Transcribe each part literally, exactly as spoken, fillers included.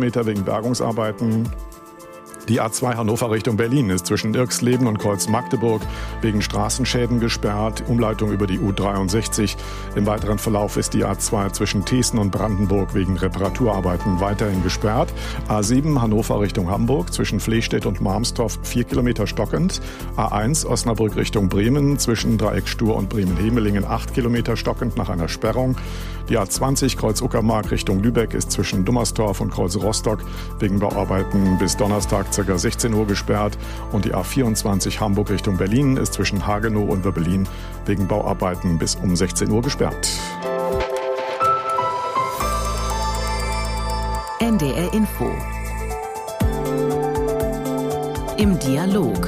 Kilometer wegen Bergungsarbeiten. Die A zwei Hannover Richtung Berlin ist zwischen Irxleben und Kreuz-Magdeburg wegen Straßenschäden gesperrt. Umleitung über die U dreiundsechzig. Im weiteren Verlauf ist die A zwei zwischen Thesen und Brandenburg wegen Reparaturarbeiten weiterhin gesperrt. A sieben Hannover Richtung Hamburg zwischen Flehstedt und Marmstorf vier Kilometer stockend. A eins Osnabrück Richtung Bremen zwischen Dreieck Stur und Bremen-Hemelingen acht Kilometer stockend nach einer Sperrung. Die A zwanzig Kreuz-Uckermark Richtung Lübeck ist zwischen Dummersdorf und Kreuz Rostock wegen Bauarbeiten bis Donnerstag ca. sechzehn Uhr gesperrt. Und die A vierundzwanzig Hamburg Richtung Berlin ist zwischen Hagenow und Wöbbelin wegen Bauarbeiten bis um sechzehn Uhr gesperrt. N D R Info. Im Dialog.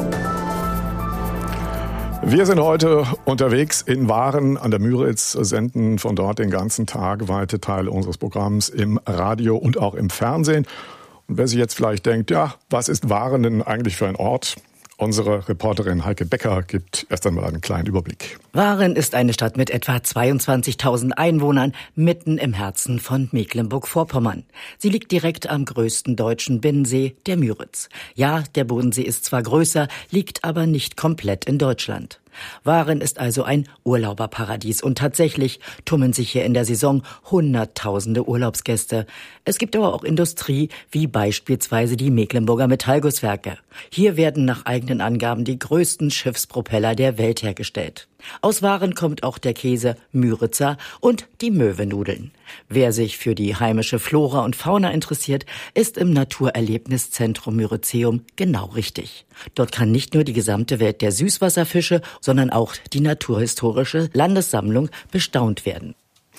Wir sind heute unterwegs in Waren an der Müritz, senden von dort den ganzen Tag weite Teile unseres Programms im Radio und auch im Fernsehen. Und wer sich jetzt vielleicht denkt, ja, was ist Waren denn eigentlich für ein Ort? Unsere Reporterin Heike Becker gibt erst einmal einen kleinen Überblick. Waren ist eine Stadt mit etwa zweiundzwanzigtausend Einwohnern, mitten im Herzen von Mecklenburg-Vorpommern. Sie liegt direkt am größten deutschen Binnensee, der Müritz. Ja, der Bodensee ist zwar größer, liegt aber nicht komplett in Deutschland. Waren ist also ein Urlauberparadies und tatsächlich tummeln sich hier in der Saison Hunderttausende Urlaubsgäste. Es gibt aber auch Industrie, wie beispielsweise die Mecklenburger Metallgusswerke. Hier werden nach eigenen Angaben die größten Schiffspropeller der Welt hergestellt. Aus Waren kommt auch der Käse Müritzer und die Möwenudeln. Wer sich für die heimische Flora und Fauna interessiert, ist im Naturerlebniszentrum Müritzeum genau richtig. Dort kann nicht nur die gesamte Welt der Süßwasserfische, sondern auch die naturhistorische Landessammlung bestaunt werden.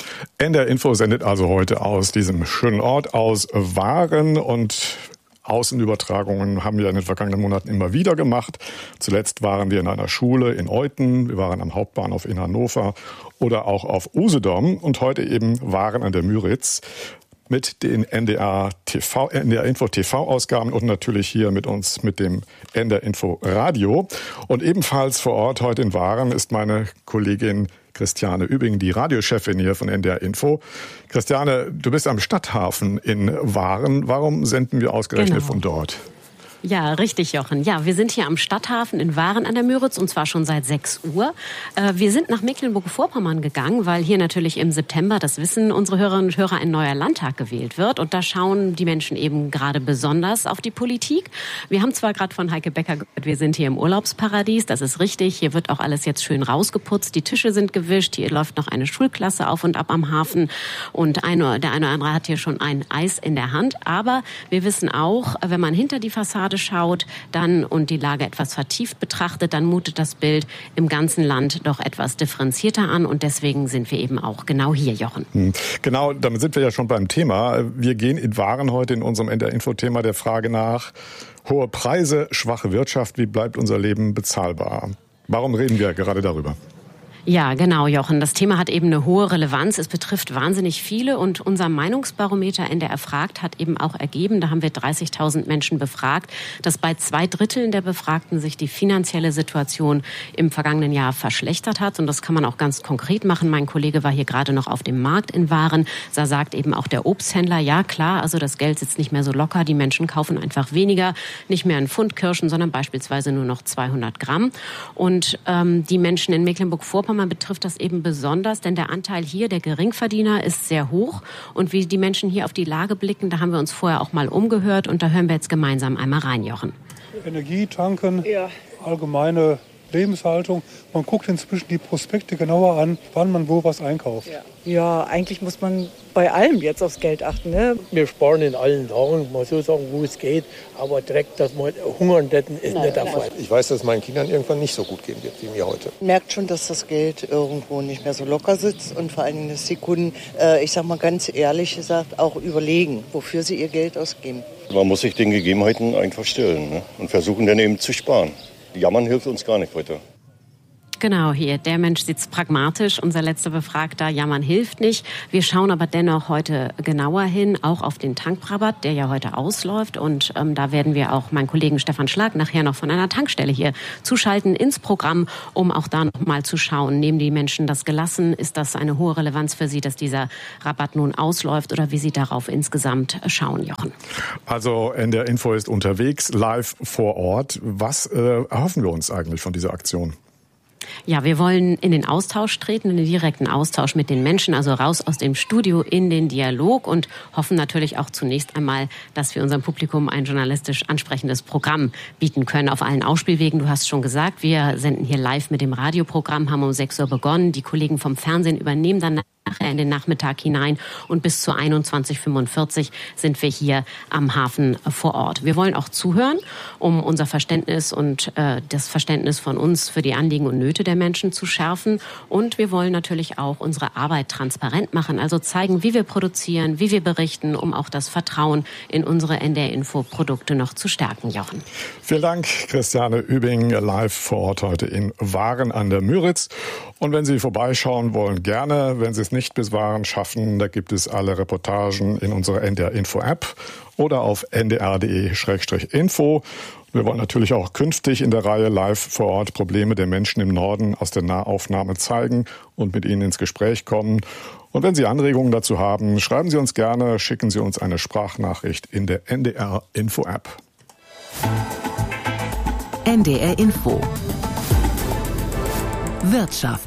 N D R Info sendet also heute aus diesem schönen Ort, aus Waren, und Außenübertragungen haben wir in den vergangenen Monaten immer wieder gemacht. Zuletzt waren wir in einer Schule in Euthen, wir waren am Hauptbahnhof in Hannover oder auch auf Usedom und heute eben Waren an der Müritz mit den N D R T V, N D R Info T V-Ausgaben und natürlich hier mit uns mit dem N D R Info Radio. Und ebenfalls vor Ort heute in Waren ist meine Kollegin Christiane Übing, die Radiochefin hier von N D R Info. Christiane, du bist am Stadthafen in Waren. Warum senden wir ausgerechnet Genau. von dort? Ja, richtig, Jochen. Ja, wir sind hier am Stadthafen in Waren an der Müritz und zwar schon seit sechs Uhr. Äh, wir sind nach Mecklenburg-Vorpommern gegangen, weil hier natürlich im September, das wissen unsere Hörerinnen und Hörer, ein neuer Landtag gewählt wird. Und da schauen die Menschen eben gerade besonders auf die Politik. Wir haben zwar gerade von Heike Becker gehört, wir sind hier im Urlaubsparadies, das ist richtig. Hier wird auch alles jetzt schön rausgeputzt, die Tische sind gewischt, hier läuft noch eine Schulklasse auf und ab am Hafen und eine, der eine oder andere hat hier schon ein Eis in der Hand. Aber wir wissen auch, wenn man hinter die Fassade schaut dann und die Lage etwas vertieft betrachtet, dann mutet das Bild im ganzen Land doch etwas differenzierter an und deswegen sind wir eben auch genau hier, Jochen. Genau, damit sind wir ja schon beim Thema. Wir gehen in Waren heute in unserem N D R-Info-Thema der Frage nach: hohe Preise, schwache Wirtschaft, wie bleibt unser Leben bezahlbar? Warum reden wir gerade darüber? Ja, genau, Jochen. Das Thema hat eben eine hohe Relevanz. Es betrifft wahnsinnig viele und unser Meinungsbarometer N D R fragt hat eben auch ergeben, da haben wir dreißigtausend Menschen befragt, dass bei zwei Dritteln der Befragten sich die finanzielle Situation im vergangenen Jahr verschlechtert hat. Und das kann man auch ganz konkret machen. Mein Kollege war hier gerade noch auf dem Markt in Waren. Da sagt eben auch der Obsthändler, ja klar, also das Geld sitzt nicht mehr so locker. Die Menschen kaufen einfach weniger, nicht mehr einen Pfund Kirschen, sondern beispielsweise nur noch zweihundert Gramm. Und ähm, die Menschen in Mecklenburg-Vorpommern betrifft das eben besonders, denn der Anteil hier der Geringverdiener ist sehr hoch. Und wie die Menschen hier auf die Lage blicken, da haben wir uns vorher auch mal umgehört und da hören wir jetzt gemeinsam einmal rein, Jochen. Energie tanken, ja. Allgemeine Lebenshaltung. Man guckt inzwischen die Prospekte genauer an, wann man wo was einkauft. Ja, ja, eigentlich muss man bei allem jetzt aufs Geld achten. Ne? Wir sparen in allen Lagen, mal so sagen, wo es geht. Aber direkt, dass wir hungern hätten, ist Nein, nicht der Fall. Ich weiß, dass es meinen Kindern irgendwann nicht so gut gehen wird wie mir heute. Man merkt schon, dass das Geld irgendwo nicht mehr so locker sitzt und vor allen Dingen, dass die Kunden, äh, ich sag mal ganz ehrlich gesagt, auch überlegen, wofür sie ihr Geld ausgeben. Man muss sich den Gegebenheiten einfach stellen, ne? Und versuchen dann eben zu sparen. Jammern hilft uns gar nicht weiter. Genau, hier. Der Mensch sitzt pragmatisch. Unser letzter Befragter, jammern hilft nicht. Wir schauen aber dennoch heute genauer hin, auch auf den Tankrabatt, der ja heute ausläuft. Und ähm, da werden wir auch meinen Kollegen Stefan Schlag nachher noch von einer Tankstelle hier zuschalten ins Programm, um auch da noch mal zu schauen, nehmen die Menschen das gelassen? Ist das eine hohe Relevanz für Sie, dass dieser Rabatt nun ausläuft, oder wie Sie darauf insgesamt schauen, Jochen? Also N D R Info ist unterwegs, live vor Ort. Was äh, erhoffen wir uns eigentlich von dieser Aktion? Ja, wir wollen in den Austausch treten, in den direkten Austausch mit den Menschen, also raus aus dem Studio in den Dialog, und hoffen natürlich auch zunächst einmal, dass wir unserem Publikum ein journalistisch ansprechendes Programm bieten können auf allen Ausspielwegen. Du hast schon gesagt, wir senden hier live mit dem Radioprogramm, haben um sechs Uhr begonnen. Die Kollegen vom Fernsehen übernehmen dann nachher in den Nachmittag hinein, und bis zu einundzwanzig Uhr fünfundvierzig sind wir hier am Hafen vor Ort. Wir wollen auch zuhören, um unser Verständnis und äh, das Verständnis von uns für die Anliegen und Nöte der Menschen zu schärfen. Und wir wollen natürlich auch unsere Arbeit transparent machen, also zeigen, wie wir produzieren, wie wir berichten, um auch das Vertrauen in unsere N D R-Info-Produkte noch zu stärken, Jochen. Vielen Dank, Christiane Übing, live vor Ort heute in Waren an der Müritz. Und wenn Sie vorbeischauen wollen, gerne. Wenn Sie es nicht bis Waren schaffen, da gibt es alle Reportagen in unserer N D R-Info-App oder auf n d r punkt d e slash info. Wir wollen natürlich auch künftig in der Reihe live vor Ort Probleme der Menschen im Norden aus der Nahaufnahme zeigen und mit ihnen ins Gespräch kommen. Und wenn Sie Anregungen dazu haben, schreiben Sie uns gerne, schicken Sie uns eine Sprachnachricht in der N D R-Info-App. N D R Info. Wirtschaft.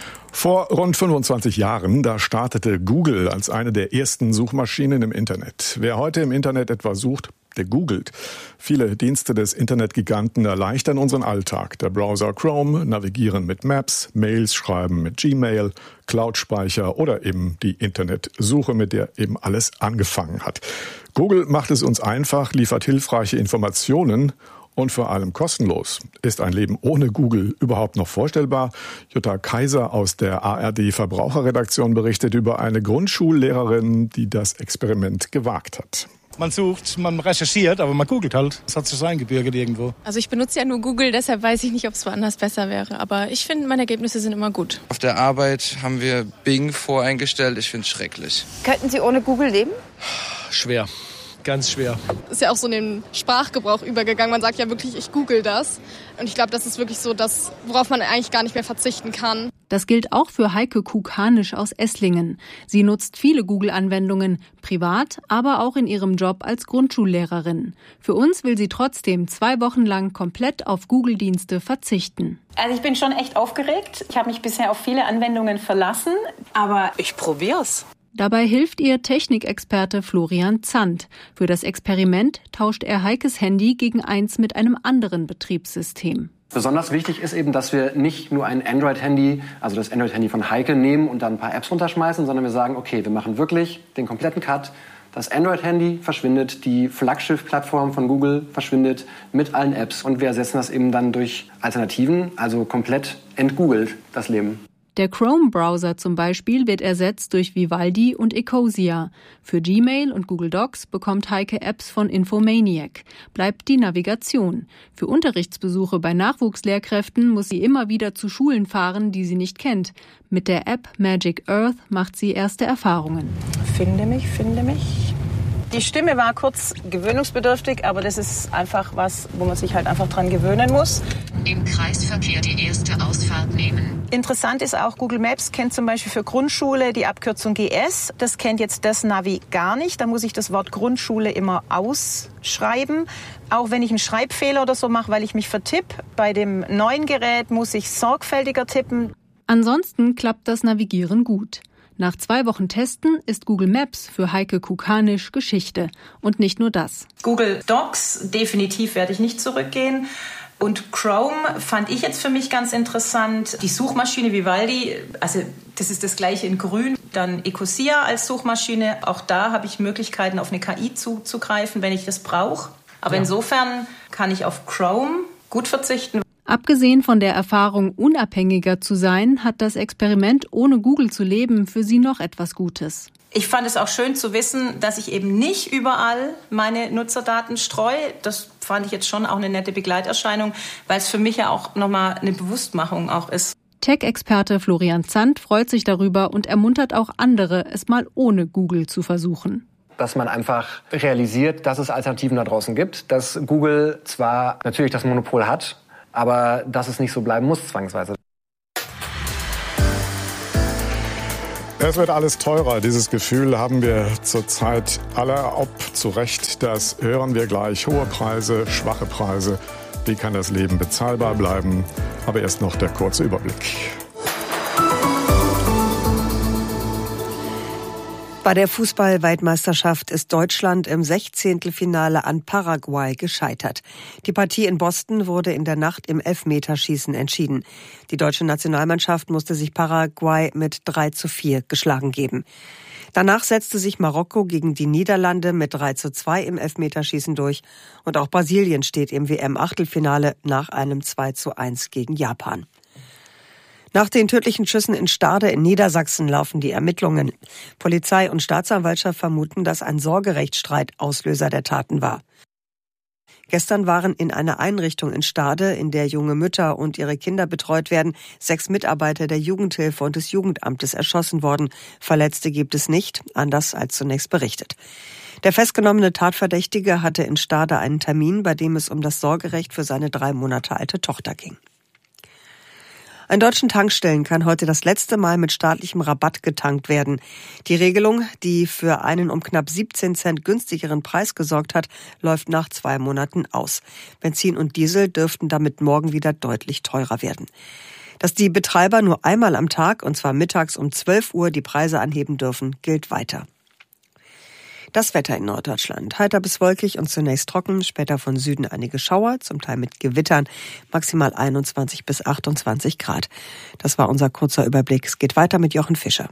Vor rund fünfundzwanzig Jahren, da startete Google als eine der ersten Suchmaschinen im Internet. Wer heute im Internet etwas sucht, der googelt. Viele Dienste des Internetgiganten erleichtern unseren Alltag. Der Browser Chrome, Navigieren mit Maps, Mails schreiben mit Gmail, Cloud-Speicher oder eben die Internetsuche, mit der eben alles angefangen hat. Google macht es uns einfach, liefert hilfreiche Informationen und vor allem kostenlos. Ist ein Leben ohne Google überhaupt noch vorstellbar? Jutta Kaiser aus der A R D-Verbraucherredaktion berichtet über eine Grundschullehrerin, die das Experiment gewagt hat. Man sucht, man recherchiert, aber man googelt halt. Das hat sich so eingebürgert irgendwo. Also ich benutze ja nur Google, deshalb weiß ich nicht, ob es woanders besser wäre. Aber ich finde, meine Ergebnisse sind immer gut. Auf der Arbeit haben wir Bing voreingestellt. Ich finde es schrecklich. Könnten Sie ohne Google leben? Schwer. Ganz schwer. Ist ja auch so in den Sprachgebrauch übergegangen. Man sagt ja wirklich, ich google das. Und ich glaube, das ist wirklich so das, worauf man eigentlich gar nicht mehr verzichten kann. Das gilt auch für Heike Kuk-Hanisch aus Esslingen. Sie nutzt viele Google-Anwendungen, privat, aber auch in ihrem Job als Grundschullehrerin. Für uns will sie trotzdem zwei Wochen lang komplett auf Google-Dienste verzichten. Also ich bin schon echt aufgeregt. Ich habe mich bisher auf viele Anwendungen verlassen, aber ich probier's. Dabei hilft ihr Technikexperte Florian Zandt. Für das Experiment tauscht er Heikes Handy gegen eins mit einem anderen Betriebssystem. Besonders wichtig ist eben, dass wir nicht nur ein Android-Handy, also das Android-Handy von Heike, nehmen und dann ein paar Apps runterschmeißen, sondern wir sagen, okay, wir machen wirklich den kompletten Cut. Das Android-Handy verschwindet, die Flaggschiff-Plattform von Google verschwindet mit allen Apps und wir ersetzen das eben dann durch Alternativen, also komplett entgoogelt, das Leben. Der Chrome-Browser zum Beispiel wird ersetzt durch Vivaldi und Ecosia. Für Gmail und Google Docs bekommt Heike Apps von Infomaniac. Bleibt die Navigation. Für Unterrichtsbesuche bei Nachwuchslehrkräften muss sie immer wieder zu Schulen fahren, die sie nicht kennt. Mit der App Magic Earth macht sie erste Erfahrungen. Finde mich, finde mich. Die Stimme war kurz gewöhnungsbedürftig, aber das ist einfach was, wo man sich halt einfach dran gewöhnen muss. Im Kreisverkehr die erste Ausfahrt nehmen. Interessant ist auch, Google Maps kennt zum Beispiel für Grundschule die Abkürzung G S. Das kennt jetzt das Navi gar nicht. Da muss ich das Wort Grundschule immer ausschreiben. Auch wenn ich einen Schreibfehler oder so mache, weil ich mich vertippe. Bei dem neuen Gerät muss ich sorgfältiger tippen. Ansonsten klappt das Navigieren gut. Nach zwei Wochen Testen ist Google Maps für Heike Kuk-Hanisch Geschichte. Und nicht nur das. Google Docs, definitiv werde ich nicht zurückgehen. Und Chrome fand ich jetzt für mich ganz interessant. Die Suchmaschine Vivaldi, also das ist das gleiche in grün. Dann Ecosia als Suchmaschine. Auch da habe ich Möglichkeiten, auf eine K I zuzugreifen, wenn ich das brauche. Aber ja. Insofern kann ich auf Chrome gut verzichten. Abgesehen von der Erfahrung, unabhängiger zu sein, hat das Experiment, ohne Google zu leben, für sie noch etwas Gutes. Ich fand es auch schön zu wissen, dass ich eben nicht überall meine Nutzerdaten streue. Das fand ich jetzt schon auch eine nette Begleiterscheinung, weil es für mich ja auch nochmal eine Bewusstmachung auch ist. Tech-Experte Florian Zandt freut sich darüber und ermuntert auch andere, es mal ohne Google zu versuchen. Dass man einfach realisiert, dass es Alternativen da draußen gibt, dass Google zwar natürlich das Monopol hat, aber dass es nicht so bleiben muss zwangsweise. Es wird alles teurer. Dieses Gefühl haben wir zurzeit alle. Ob zu Recht, das hören wir gleich. Hohe Preise, schwache Preise. Wie kann das Leben bezahlbar bleiben? Aber erst noch der kurze Überblick. Bei der Fußball-Weltmeisterschaft ist Deutschland im Sechzehntelfinale an Paraguay gescheitert. Die Partie in Boston wurde in der Nacht im Elfmeterschießen entschieden. Die deutsche Nationalmannschaft musste sich Paraguay mit drei zu vier geschlagen geben. Danach setzte sich Marokko gegen die Niederlande mit drei zu zwei im Elfmeterschießen durch. Und auch Brasilien steht im W M-Achtelfinale nach einem zwei zu eins gegen Japan. Nach den tödlichen Schüssen in Stade in Niedersachsen laufen die Ermittlungen. Polizei und Staatsanwaltschaft vermuten, dass ein Sorgerechtsstreit Auslöser der Taten war. Gestern waren in einer Einrichtung in Stade, in der junge Mütter und ihre Kinder betreut werden, sechs Mitarbeiter der Jugendhilfe und des Jugendamtes erschossen worden. Verletzte gibt es nicht, anders als zunächst berichtet. Der festgenommene Tatverdächtige hatte in Stade einen Termin, bei dem es um das Sorgerecht für seine drei Monate alte Tochter ging. An deutschen Tankstellen kann heute das letzte Mal mit staatlichem Rabatt getankt werden. Die Regelung, die für einen um knapp siebzehn Cent günstigeren Preis gesorgt hat, läuft nach zwei Monaten aus. Benzin und Diesel dürften damit morgen wieder deutlich teurer werden. Dass die Betreiber nur einmal am Tag, und zwar mittags um zwölf Uhr, die Preise anheben dürfen, gilt weiter. Das Wetter in Norddeutschland. Heiter bis wolkig und zunächst trocken, später von Süden einige Schauer, zum Teil mit Gewittern, maximal einundzwanzig bis achtundzwanzig Grad. Das war unser kurzer Überblick. Es geht weiter mit Jochen Fischer.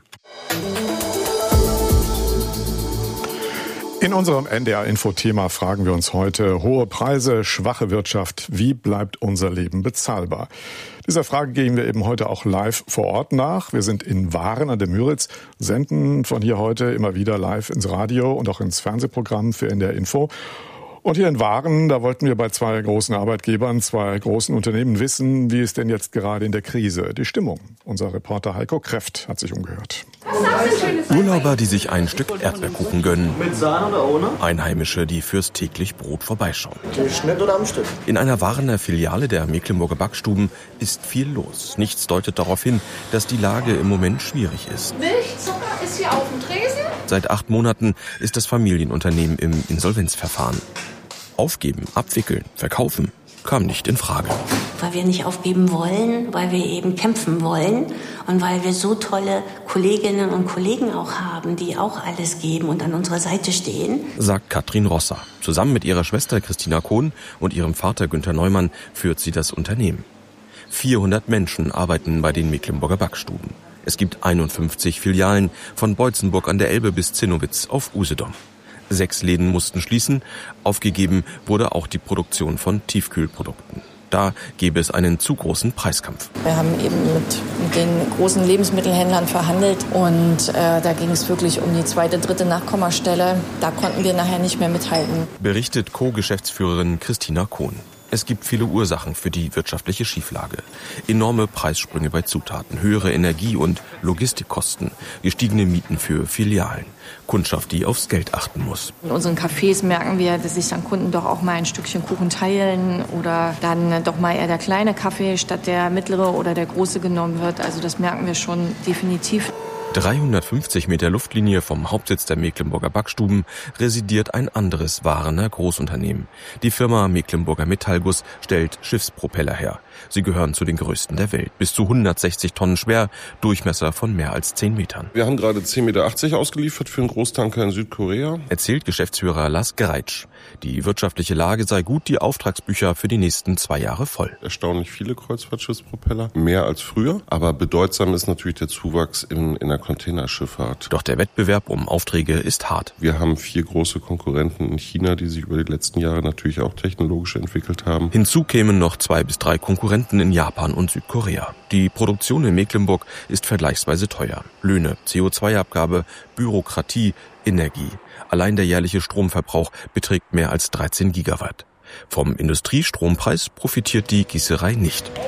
In unserem N D R-Info-Thema fragen wir uns heute: Hohe Preise, schwache Wirtschaft, wie bleibt unser Leben bezahlbar? Dieser Frage gehen wir eben heute auch live vor Ort nach. Wir sind in Waren an der Müritz, senden von hier heute immer wieder live ins Radio und auch ins Fernsehprogramm für N D R-Info. Und hier in Waren, da wollten wir bei zwei großen Arbeitgebern, zwei großen Unternehmen wissen, wie es denn jetzt gerade in der Krise, die Stimmung. Unser Reporter Heiko Kreft hat sich umgehört. Urlauber, die sich ein Stück Erdbeerkuchen gönnen. Mit Sahne oder ohne? Einheimische, die fürs täglich Brot vorbeischauen. Schnitt oder am Stück? In einer Warener Filiale der Mecklenburger Backstuben ist viel los. Nichts deutet darauf hin, dass die Lage im Moment schwierig ist. Milchzucker ist hier auf dem Tresen. Seit acht Monaten ist das Familienunternehmen im Insolvenzverfahren. Aufgeben, abwickeln, verkaufen kam nicht in Frage. Weil wir nicht aufgeben wollen, weil wir eben kämpfen wollen und weil wir so tolle Kolleginnen und Kollegen auch haben, die auch alles geben und an unserer Seite stehen, sagt Katrin Rosser. Zusammen mit ihrer Schwester Christina Kohn und ihrem Vater Günter Neumann führt sie das Unternehmen. vierhundert Menschen arbeiten bei den Mecklenburger Backstuben. Es gibt einundfünfzig Filialen von Beutzenburg an der Elbe bis Zinnowitz auf Usedom. Sechs Läden mussten schließen. Aufgegeben wurde auch die Produktion von Tiefkühlprodukten. Da gäbe es einen zu großen Preiskampf. Wir haben eben mit, mit den großen Lebensmittelhändlern verhandelt und äh, da ging es wirklich um die zweite, dritte Nachkommastelle. Da konnten wir nachher nicht mehr mithalten. Berichtet Co-Geschäftsführerin Christina Kohn. Es gibt viele Ursachen für die wirtschaftliche Schieflage. Enorme Preissprünge bei Zutaten, höhere Energie- und Logistikkosten, gestiegene Mieten für Filialen, Kundschaft, die aufs Geld achten muss. In unseren Cafés merken wir, dass sich dann Kunden doch auch mal ein Stückchen Kuchen teilen oder dann doch mal eher der kleine Kaffee statt der mittlere oder der große genommen wird. Also das merken wir schon definitiv. dreihundertfünfzig Meter Luftlinie vom Hauptsitz der Mecklenburger Backstuben residiert ein anderes Warener Großunternehmen. Die Firma Mecklenburger Metallguss stellt Schiffspropeller her. Sie gehören zu den größten der Welt. Bis zu hundertsechzig Tonnen schwer, Durchmesser von mehr als zehn Metern. Wir haben gerade zehn Meter achtzig ausgeliefert für einen Großtanker in Südkorea. Erzählt Geschäftsführer Lars Greitsch. Die wirtschaftliche Lage sei gut, die Auftragsbücher für die nächsten zwei Jahre voll. Erstaunlich viele Kreuzfahrtschiffspropeller, mehr als früher. Aber bedeutsam ist natürlich der Zuwachs in, in der Containerschifffahrt. Doch der Wettbewerb um Aufträge ist hart. Wir haben vier große Konkurrenten in China, die sich über die letzten Jahre natürlich auch technologisch entwickelt haben. Hinzu kämen noch zwei bis drei Konkurrenten in Japan und Südkorea. Die Produktion in Mecklenburg ist vergleichsweise teuer. Löhne, C O zwei Abgabe, Bürokratie, Energie. Allein der jährliche Stromverbrauch beträgt mehr als dreizehn Gigawatt. Vom Industriestrompreis profitiert die Gießerei nicht.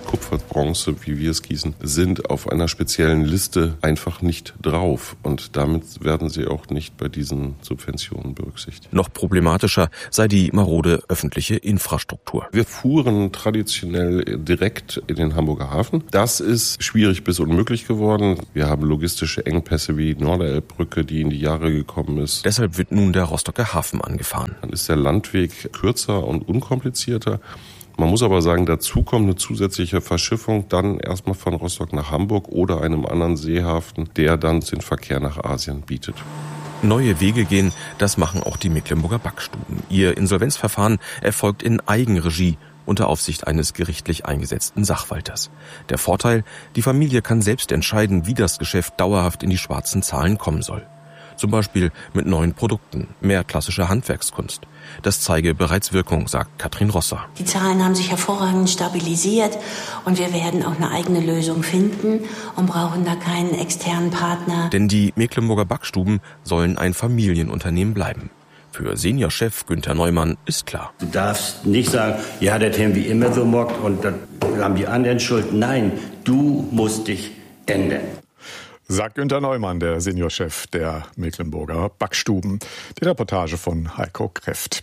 Kupfer, Bronze, wie wir es gießen, sind auf einer speziellen Liste einfach nicht drauf. Und damit werden sie auch nicht bei diesen Subventionen berücksichtigt. Noch problematischer sei die marode öffentliche Infrastruktur. Wir fuhren traditionell direkt in den Hamburger Hafen. Das ist schwierig bis unmöglich geworden. Wir haben logistische Engpässe wie die Norderelbbrücke, die in die Jahre gekommen ist. Deshalb wird nun der Rostocker Hafen angefahren. Dann ist der Landweg kürzer und unkomplizierter. Man muss aber sagen, dazu kommt eine zusätzliche Verschiffung dann erstmal von Rostock nach Hamburg oder einem anderen Seehafen, der dann den Verkehr nach Asien bietet. Neue Wege gehen, das machen auch die Mecklenburger Backstuben. Ihr Insolvenzverfahren erfolgt in Eigenregie unter Aufsicht eines gerichtlich eingesetzten Sachwalters. Der Vorteil, die Familie kann selbst entscheiden, wie das Geschäft dauerhaft in die schwarzen Zahlen kommen soll. Zum Beispiel mit neuen Produkten, mehr klassischer Handwerkskunst. Das zeige bereits Wirkung, sagt Katrin Rosser. Die Zahlen haben sich hervorragend stabilisiert und wir werden auch eine eigene Lösung finden und brauchen da keinen externen Partner. Denn die Mecklenburger Backstuben sollen ein Familienunternehmen bleiben. Für Seniorchef Günther Neumann ist klar. Du darfst nicht sagen, ja, der Tim wie immer so mockt und dann haben die anderen Schuld. Nein, du musst dich ändern. Sagt Günther Neumann, der Seniorchef der Mecklenburger Backstuben. Die Reportage von Heiko Kreft.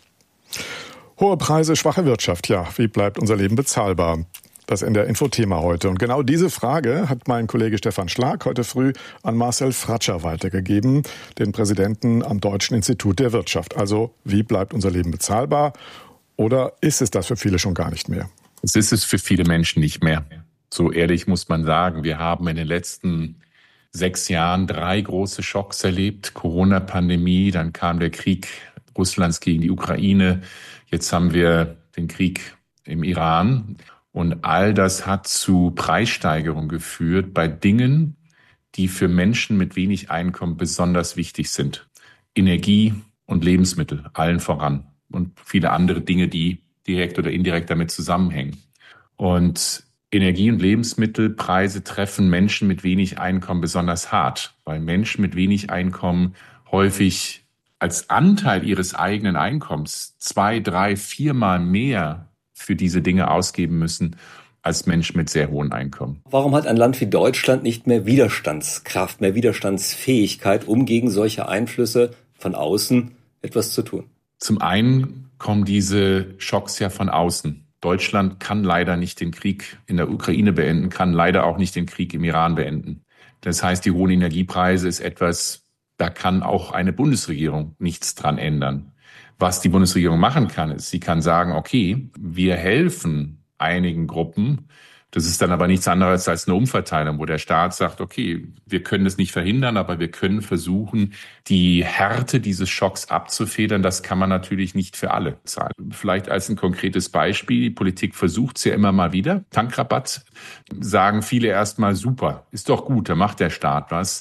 Hohe Preise, schwache Wirtschaft. Ja, wie bleibt unser Leben bezahlbar? Das in der Infothema heute. Und genau diese Frage hat mein Kollege Stefan Schlag heute früh an Marcel Fratscher weitergegeben, den Präsidenten am Deutschen Institut der Wirtschaft. Also, wie bleibt unser Leben bezahlbar? Oder ist es das für viele schon gar nicht mehr? Es ist es für viele Menschen nicht mehr. So ehrlich muss man sagen. Wir haben in den letzten sechs Jahren drei große Schocks erlebt. Corona-Pandemie, dann kam der Krieg Russlands gegen die Ukraine. Jetzt haben wir den Krieg im Iran. Und all das hat zu Preissteigerungen geführt bei Dingen, die für Menschen mit wenig Einkommen besonders wichtig sind. Energie und Lebensmittel, allen voran. Und viele andere Dinge, die direkt oder indirekt damit zusammenhängen. Und Energie- und Lebensmittelpreise treffen Menschen mit wenig Einkommen besonders hart, weil Menschen mit wenig Einkommen häufig als Anteil ihres eigenen Einkommens zwei, drei, viermal mehr für diese Dinge ausgeben müssen als Menschen mit sehr hohen Einkommen. Warum hat ein Land wie Deutschland nicht mehr Widerstandskraft, mehr Widerstandsfähigkeit, um gegen solche Einflüsse von außen etwas zu tun? Zum einen kommen diese Schocks ja von außen. Deutschland kann leider nicht den Krieg in der Ukraine beenden, kann leider auch nicht den Krieg im Iran beenden. Das heißt, die hohen Energiepreise ist etwas, da kann auch eine Bundesregierung nichts dran ändern. Was die Bundesregierung machen kann, ist, sie kann sagen, okay, wir helfen einigen Gruppen. Das ist dann aber nichts anderes als eine Umverteilung, wo der Staat sagt, okay, wir können es nicht verhindern, aber wir können versuchen, die Härte dieses Schocks abzufedern. Das kann man natürlich nicht für alle zahlen. Vielleicht als ein konkretes Beispiel, die Politik versucht es ja immer mal wieder. Tankrabatt sagen viele erstmal, super, ist doch gut, da macht der Staat was.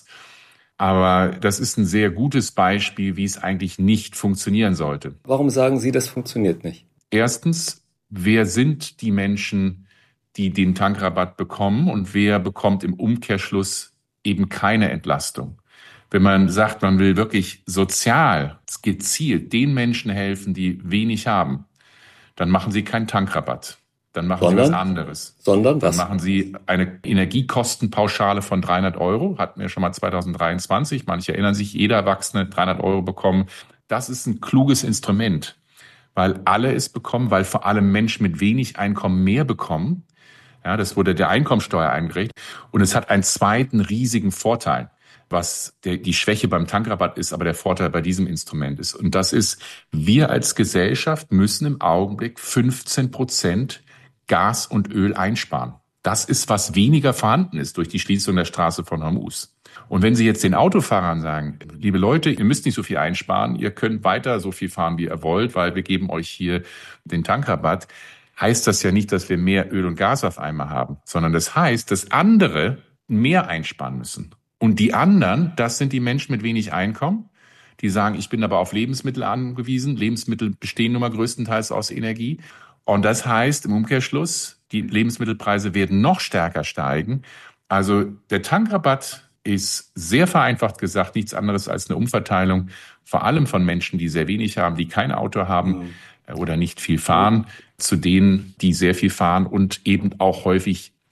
Aber das ist ein sehr gutes Beispiel, wie es eigentlich nicht funktionieren sollte. Warum sagen Sie, das funktioniert nicht? Erstens, wer sind die Menschen, die den Tankrabatt bekommen und wer bekommt im Umkehrschluss eben keine Entlastung? Wenn man sagt, man will wirklich sozial, gezielt den Menschen helfen, die wenig haben, dann machen Sie keinen Tankrabatt. Dann machen Sondern? Sie was anderes. Sondern was? Dann machen Sie eine Energiekostenpauschale von dreihundert Euro. Hatten wir schon mal zwanzig dreiundzwanzig. Manche erinnern sich, jeder Erwachsene dreihundert Euro bekommen. Das ist ein kluges Instrument, weil alle es bekommen, weil vor allem Menschen mit wenig Einkommen mehr bekommen. Ja, das wurde der Einkommensteuer eingerichtet. Und es hat einen zweiten riesigen Vorteil, was der, die Schwäche beim Tankrabatt ist, aber der Vorteil bei diesem Instrument ist. Und das ist, wir als Gesellschaft müssen im Augenblick fünfzehn Prozent Gas und Öl einsparen. Das ist, was weniger vorhanden ist durch die Schließung der Straße von Hormuz. Und wenn Sie jetzt den Autofahrern sagen, liebe Leute, ihr müsst nicht so viel einsparen, ihr könnt weiter so viel fahren, wie ihr wollt, weil wir geben euch hier den Tankrabatt, heißt das ja nicht, dass wir mehr Öl und Gas auf einmal haben, sondern das heißt, dass andere mehr einsparen müssen. Und die anderen, das sind die Menschen mit wenig Einkommen, die sagen, ich bin aber auf Lebensmittel angewiesen. Lebensmittel bestehen nun mal größtenteils aus Energie. Und das heißt im Umkehrschluss, die Lebensmittelpreise werden noch stärker steigen. Also der Tankrabatt ist sehr vereinfacht gesagt nichts anderes als eine Umverteilung, vor allem von Menschen, die sehr wenig haben, die kein Auto haben mhm. oder nicht viel fahren, mhm. zu denen, die sehr viel fahren und eben auch häufig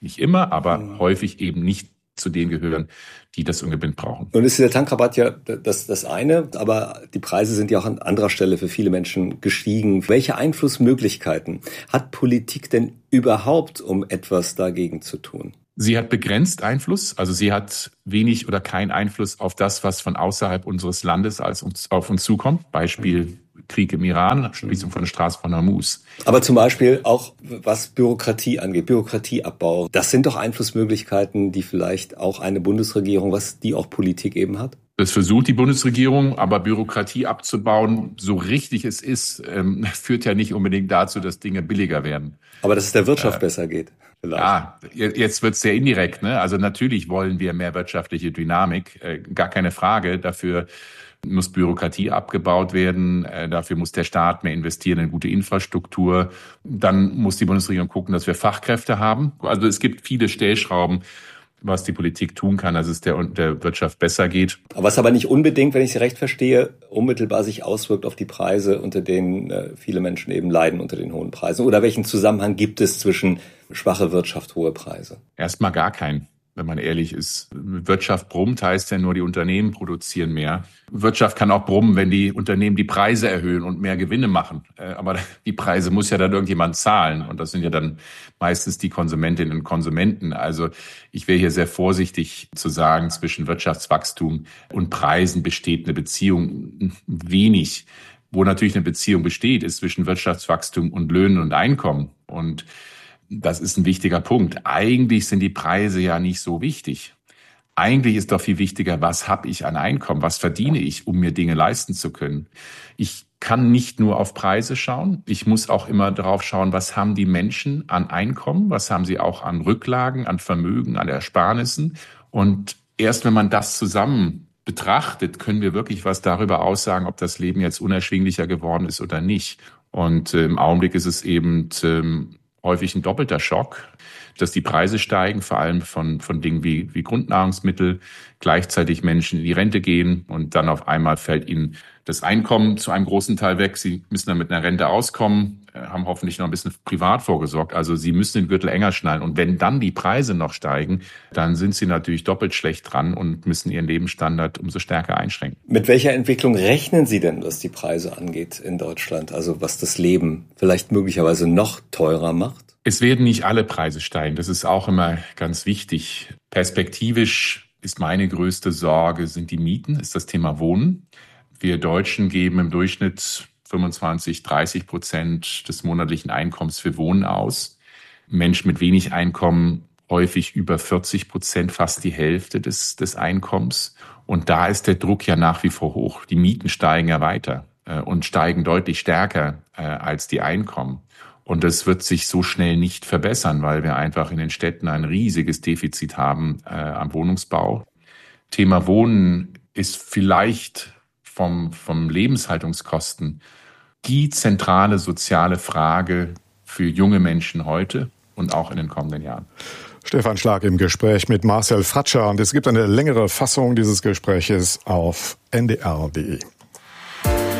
Nicht immer, aber mhm. häufig eben nicht zu denen gehören, die das unbedingt brauchen. Nun ist der Tankrabatt ja das, das eine, aber die Preise sind ja auch an anderer Stelle für viele Menschen gestiegen. Welche Einflussmöglichkeiten hat Politik denn überhaupt, um etwas dagegen zu tun? Sie hat begrenzt Einfluss, also sie hat wenig oder keinen Einfluss auf das, was von außerhalb unseres Landes als uns, auf uns zukommt. Beispiel Krieg im Iran, Schließung von der Straße von Hormuz. Aber zum Beispiel auch, was Bürokratie angeht, Bürokratieabbau. Das sind doch Einflussmöglichkeiten, die vielleicht auch eine Bundesregierung, was die auch Politik eben hat? Das versucht die Bundesregierung, aber Bürokratie abzubauen, so richtig es ist, ähm, führt ja nicht unbedingt dazu, dass Dinge billiger werden. Aber dass es der Wirtschaft äh, besser geht. Vielleicht. Ja, jetzt wird's sehr indirekt, ne? Also natürlich wollen wir mehr wirtschaftliche Dynamik, äh, gar keine Frage. Dafür muss Bürokratie abgebaut werden, äh, dafür muss der Staat mehr investieren in gute Infrastruktur. Dann muss die Bundesregierung gucken, dass wir Fachkräfte haben. Also es gibt viele Stellschrauben, was die Politik tun kann, dass es der, der Wirtschaft besser geht. Was aber nicht unbedingt, wenn ich Sie recht verstehe, unmittelbar sich auswirkt auf die Preise, unter denen äh, viele Menschen eben leiden unter den hohen Preisen. Oder welchen Zusammenhang gibt es zwischen schwache Wirtschaft, hohe Preise? Erstmal gar keinen, wenn man ehrlich ist. Wirtschaft brummt, heißt ja nur, die Unternehmen produzieren mehr. Wirtschaft kann auch brummen, wenn die Unternehmen die Preise erhöhen und mehr Gewinne machen. Aber die Preise muss ja dann irgendjemand zahlen. Und das sind ja dann meistens die Konsumentinnen und Konsumenten. Also ich wäre hier sehr vorsichtig zu sagen, zwischen Wirtschaftswachstum und Preisen besteht eine Beziehung wenig. Wo natürlich eine Beziehung besteht, ist zwischen Wirtschaftswachstum und Löhnen und Einkommen. Und das ist ein wichtiger Punkt. Eigentlich sind die Preise ja nicht so wichtig. Eigentlich ist doch viel wichtiger, was habe ich an Einkommen, was verdiene ich, um mir Dinge leisten zu können. Ich kann nicht nur auf Preise schauen, ich muss auch immer darauf schauen, was haben die Menschen an Einkommen, was haben sie auch an Rücklagen, an Vermögen, an Ersparnissen. Und erst wenn man das zusammen betrachtet, können wir wirklich was darüber aussagen, ob das Leben jetzt unerschwinglicher geworden ist oder nicht. Und äh, im Augenblick ist es eben äh, häufig ein doppelter Schock, dass die Preise steigen, vor allem von, von Dingen wie, wie Grundnahrungsmittel, gleichzeitig Menschen in die Rente gehen und dann auf einmal fällt ihnen das Einkommen zu einem großen Teil weg. Sie müssen dann mit einer Rente auskommen, haben hoffentlich noch ein bisschen privat vorgesorgt. Also sie müssen den Gürtel enger schnallen. Und wenn dann die Preise noch steigen, dann sind sie natürlich doppelt schlecht dran und müssen ihren Lebensstandard umso stärker einschränken. Mit welcher Entwicklung rechnen Sie denn, was die Preise angeht in Deutschland? Also was das Leben vielleicht möglicherweise noch teurer macht? Es werden nicht alle Preise steigen. Das ist auch immer ganz wichtig. Perspektivisch ist meine größte Sorge, sind die Mieten, ist das Thema Wohnen. Wir Deutschen geben im Durchschnitt fünfundzwanzig, dreißig Prozent des monatlichen Einkommens für Wohnen aus. Menschen mit wenig Einkommen häufig über vierzig Prozent, fast die Hälfte des, des Einkommens. Und da ist der Druck ja nach wie vor hoch. Die Mieten steigen ja weiter äh, und steigen deutlich stärker äh, als die Einkommen. Und das wird sich so schnell nicht verbessern, weil wir einfach in den Städten ein riesiges Defizit haben äh, am Wohnungsbau. Thema Wohnen ist vielleicht vom, vom Lebenshaltungskosten die zentrale soziale Frage für junge Menschen heute und auch in den kommenden Jahren. Stefan Schlag im Gespräch mit Marcel Fratscher. Und es gibt eine längere Fassung dieses Gespräches auf n d r punkt d e.